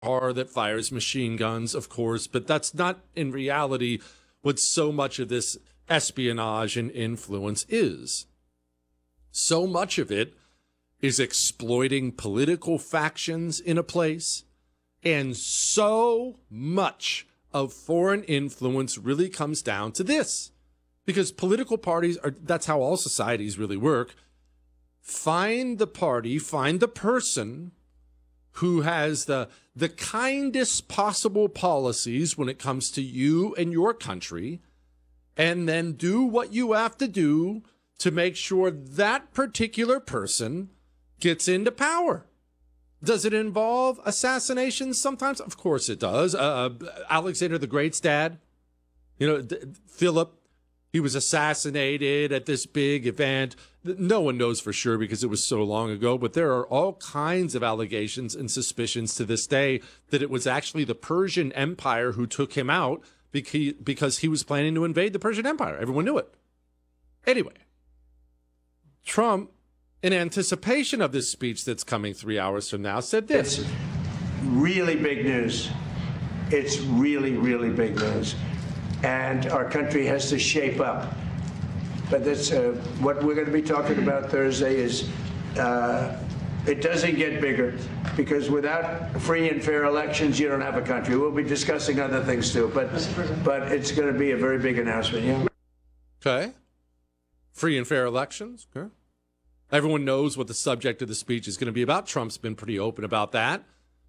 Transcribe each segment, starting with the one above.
car that fires machine guns, of course, but that's not in reality what so much of this espionage and influence is. So much of it is exploiting political factions in a place, and so much of foreign influence really comes down to this. Because political parties that's how all societies really work. Find the party, find the person who has the kindest possible policies when it comes to you and your country, and then do what you have to do to make sure that particular person gets into power. Does it involve assassinations sometimes? Of course it does. Alexander the Great's dad, Philip, he was assassinated at this big event. No one knows for sure because it was so long ago, but there are all kinds of allegations and suspicions to this day that it was actually the Persian Empire who took him out because he was planning to invade the Persian Empire. Everyone knew it. Anyway, Trump, in anticipation of this speech that's coming 3 hours from now, said this. It's really big news. It's really, really big news. And our country has to shape up. But that's what we're going to be talking about Thursday is it doesn't get bigger because without free and fair elections, you don't have a country. We'll be discussing other things too, but it's going to be a very big announcement. Yeah. Okay. Free and fair elections. Okay. Everyone knows what the subject of the speech is going to be about. Trump's been pretty open about that.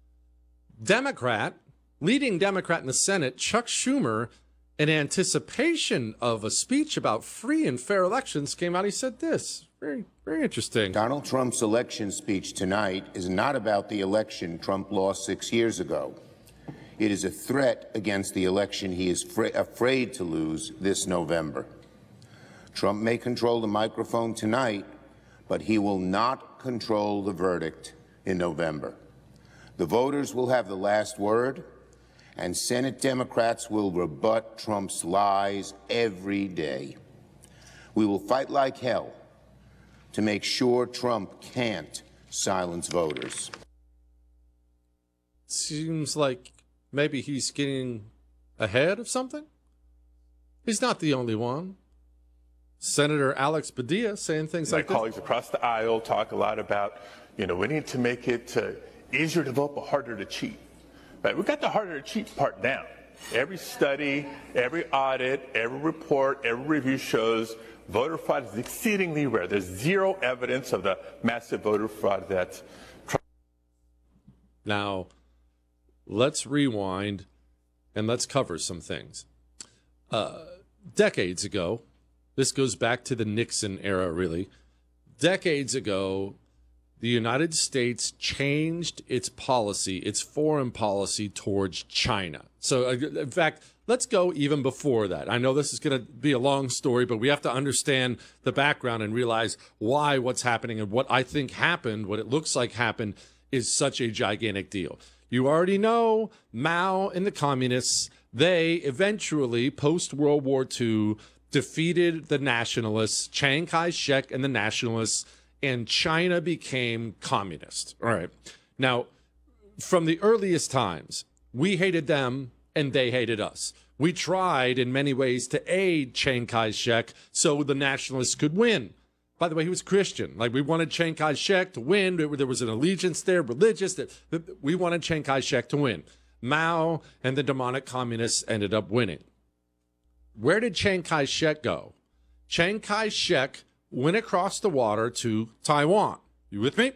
Leading Democrat in the Senate, Chuck Schumer, in anticipation of a speech about free and fair elections, came out. He said this. Very, very interesting. Donald Trump's election speech tonight is not about the election Trump lost 6 years ago. It is a threat against the election he is afraid to lose this November. Trump may control the microphone tonight, but he will not control the verdict in November. The voters will have the last word, and Senate Democrats will rebut Trump's lies every day. We will fight like hell to make sure Trump can't silence voters. Seems like maybe he's getting ahead of something. He's not the only one. Senator Alex Padilla saying things like this. My colleagues across the aisle talk a lot about, we need to make it easier to vote but harder to cheat. But we got the harder to cheat part down. Every study, every audit, every report, every review shows voter fraud is exceedingly rare. There's zero evidence of the massive voter fraud that's. Now, let's rewind and let's cover some things. Decades ago, this goes back to the Nixon era, really. Decades ago, the United States changed its policy, its foreign policy towards China. So, in fact, let's go even before that. I know this is going to be a long story, but we have to understand the background and realize why what's happening and what I think happened, what it looks like happened, is such a gigantic deal. You already know Mao and the communists, they eventually, post-World War II, defeated the nationalists, Chiang Kai-shek and the nationalists, and China became communist. All right. Now, from the earliest times, we hated them and they hated us. We tried in many ways to aid Chiang Kai-shek so the nationalists could win. By the way, he was Christian. Like, we wanted Chiang Kai-shek to win. There was an allegiance there, religious. We wanted Chiang Kai-shek to win. Mao and the demonic communists ended up winning. Where did Chiang Kai-shek go? Chiang Kai-shek went across the water to Taiwan. You with me?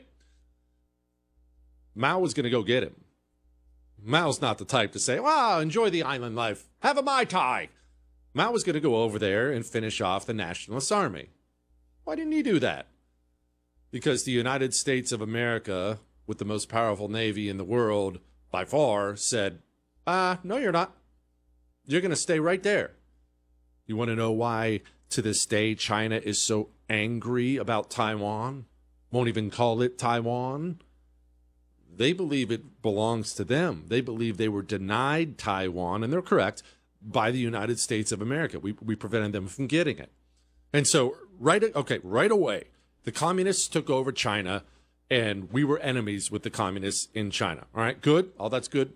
Mao was going to go get him. Mao's not the type to say, wow, enjoy the island life. Have a Mai Tai. Mao was going to go over there and finish off the Nationalist Army. Why didn't he do that? Because the United States of America, with the most powerful navy in the world by far, said, no, you're not. You're going to stay right there. You want to know why, to this day, China is so angry about Taiwan? Won't even call it Taiwan? They believe it belongs to them. They believe they were denied Taiwan, and they're correct, by the United States of America. We prevented them from getting it. And so, right away, the communists took over China. and we were enemies with the communists in China. All right, good. All that's good.